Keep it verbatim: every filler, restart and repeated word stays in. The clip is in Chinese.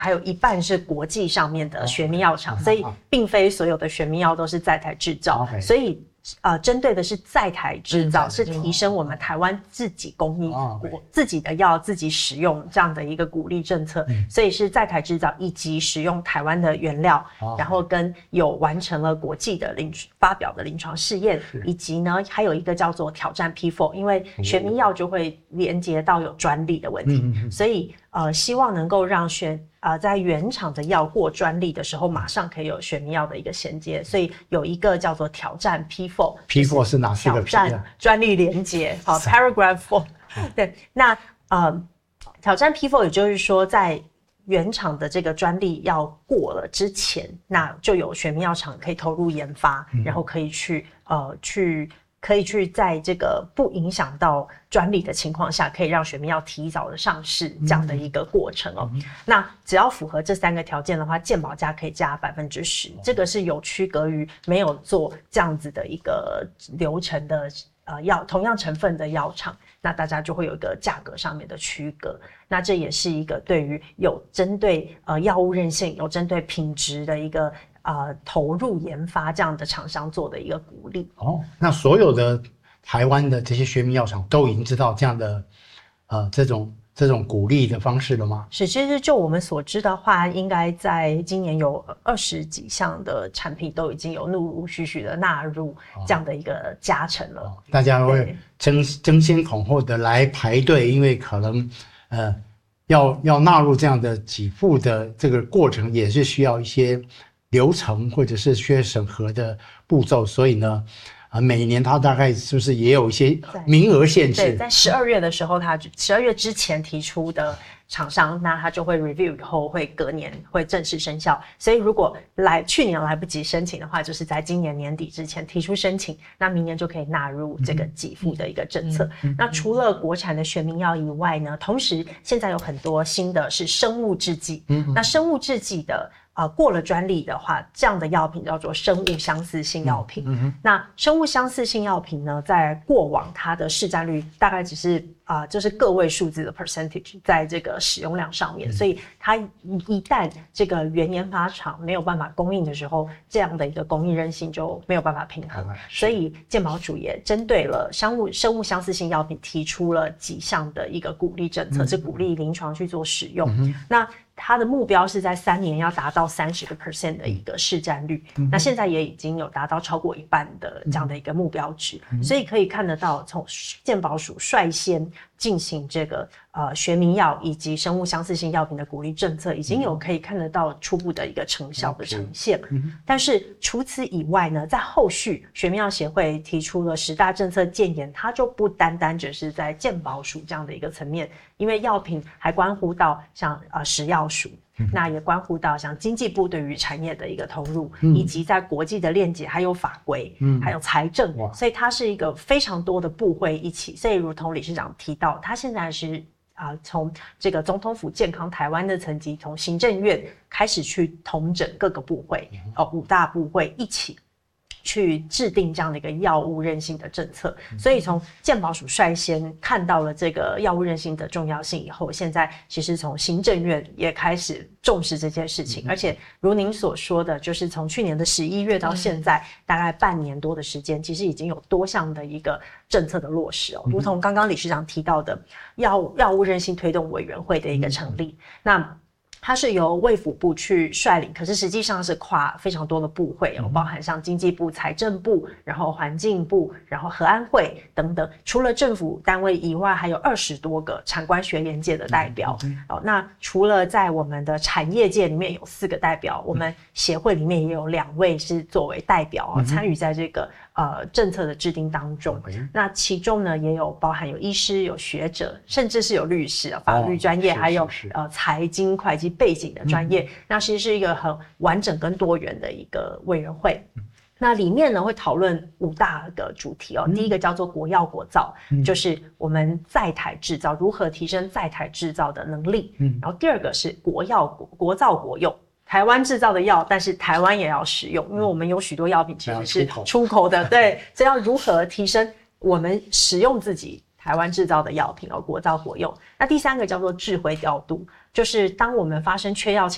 还有一半是国际上面的学名药厂，所以并非所有的学名药都是在台制造，所以呃，针对的是在台制造，是提升我们台湾自己工艺、哦、自己的药自己使用这样的一个鼓励政策、嗯、所以是在台制造以及使用台湾的原料、哦、然后跟有完成了国际的临发表的临床试验，以及呢还有一个叫做挑战 P 四， 因为学名药就会连接到有专利的问题、嗯、所以呃，希望能够让学呃，在原厂的药过专利的时候，马上可以有学名药的一个衔接，所以有一个叫做挑战 P 四 P 四 是哪四个 P？ 挑战专利连接，好 ，Paragraph 四。对，那呃，挑战 P 四 也就是说，在原厂的这个专利要过了之前，那就有学名药厂可以投入研发，嗯、然后可以去呃去。可以去在这个不影响到专利的情况下，可以让学名药提早的上市这样的一个过程哦。嗯、那只要符合这三个条件的话，健保价可以加百分之十，这个是有区隔于没有做这样子的一个流程的呃药同样成分的药厂，那大家就会有一个价格上面的区隔。那这也是一个对于有针对呃药物韧性、有针对品质的一个。呃，投入研发这样的厂商做的一个鼓励哦。那所有的台湾的这些学名药厂都已经知道这样的呃这种这种鼓励的方式了吗？ 是，其实就我们所知的话，应该在今年有二十几项的产品都已经有陆陆续续的纳入这样的一个加成了。哦、 大家会争争先恐后的来排队，因为可能呃要要纳入这样的给付的这个过程，也是需要一些。流程或者是需要审核的步骤，所以呢，啊，每年它大概是不是也有一些名额限制？ 对，在十二月的时候，它十二月之前提出的厂商，那它就会 review 以后会隔年会正式生效。所以如果来去年来不及申请的话，就是在今年年底之前提出申请，那明年就可以纳入这个给付的一个政策。嗯嗯嗯、那除了国产的学名药以外呢，同时现在有很多新的是生物制剂。嗯嗯、那生物制剂的。呃，过了专利的话，这样的药品叫做生物相似性药品。嗯嗯、那生物相似性药品呢，在过往它的市占率大概只是啊、呃，就是个位数字的 percentage 在这个使用量上面，嗯、所以它一旦这个原研发厂没有办法供应的时候，这样的一个供应韧性就没有办法平衡。嗯、所以健保署也针对了生物生物相似性药品提出了几项的一个鼓励政策，嗯、是鼓励临床去做使用。嗯、那它的目标是在三年要达到三十个 percent 的一个市占率，嗯、那现在也已经有达到超过一半的这样的一个目标值，嗯、所以可以看得到，从健保署率先进行这个呃学名药以及生物相似性药品的鼓励政策，已经有可以看得到初步的一个成效的呈现。嗯、但是除此以外呢，在后续学名药协会提出了十大政策建言，它就不单单只是在健保署这样的一个层面，因为药品还关乎到像呃食药署。那也关乎到像经济部对于产业的一个投入，嗯、以及在国际的链接，还有法规，嗯、还有财政，所以它是一个非常多的部会一起。所以如同理事长提到，它现在是啊、呃，从这个总统府健康台湾的层级，从行政院开始去统整各个部会，哦，五大部会一起。去制定这样的一个药物韧性的政策，所以从健保署率先看到了这个药物韧性的重要性以后，现在其实从行政院也开始重视这件事情，而且如您所说的，就是从去年的十一月到现在，大概半年多的时间，其实已经有多项的一个政策的落实哦，如同刚刚理事长提到的药药物韧性推动委员会的一个成立，那。它是由卫福部去率领，可是实际上是跨非常多的部会哦，包含像经济部、财政部，然后环境部，然后核安会等等。除了政府单位以外，还有二十多个产官学研界的代表。哦，那除了在我们的产业界里面有四个代表，我们协会里面也有两位是作为代表哦，参与在这个呃政策的制定当中。那其中呢，也有包含有医师、有学者，甚至是有律师啊、法律专业，还有呃财经、会计。背景的专业，嗯、那其实是一个很完整跟多元的一个委员会。嗯、那里面呢会讨论五大个主题哦。嗯、第一个叫做国药国造，嗯、就是我们在台制造如何提升在台制造的能力。嗯、然后第二个是国药国国造国用，台湾制造的药，但是台湾也要使用，因为我们有许多药品其实是出口的，对，所以要如何提升我们使用自己。台湾制造的药品哦，国造国用。那第三个叫做智慧调度，就是当我们发生缺药情